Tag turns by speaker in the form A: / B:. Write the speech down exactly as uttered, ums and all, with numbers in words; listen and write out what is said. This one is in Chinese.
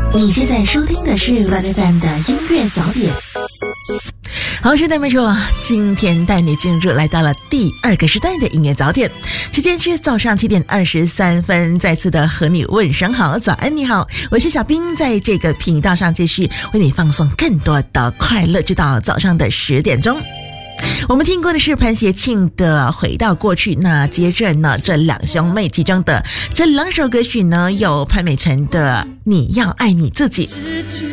A: 你现在收听的是 Red F M 的音乐早点。好，是的，没错，今天带你进入来到了第二个时段的音乐早点，时间是早上七点二十三分，再次的和你问声好，早安，你好，我是小冰，在这个频道上继续为你放送更多的快乐，直到早上的十点钟。我们听过的是潘协庆的《回到过去》，那接着呢，这两兄妹其中的这两首歌曲呢，有潘美辰的《你要爱你自己》。